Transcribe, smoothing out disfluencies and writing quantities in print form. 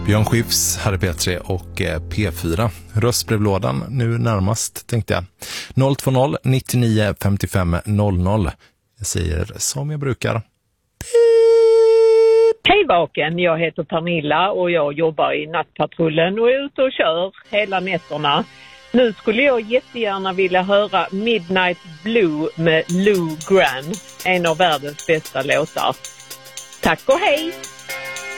Björn Skifs, Harry Petri och P4. Röstbrevlådan nu närmast, tänkte jag. 020 99 55 00. Jag säger som jag brukar. Hej vaken, jag heter Pernilla och jag jobbar i nattpatrullen och är ute och kör hela nätterna. Nu skulle jag jättegärna vilja höra Midnight Blue med Lou Grant, en av världens bästa låtar. Tack och hej!